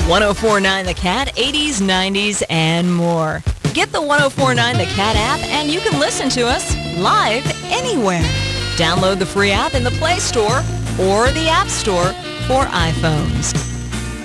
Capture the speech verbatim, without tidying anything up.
one oh four point nine The Cat, eighties, nineties, and more. Get the one oh four point nine The Cat app and you can listen to us live anywhere. Download the free app in the Play Store or the App Store for iPhones.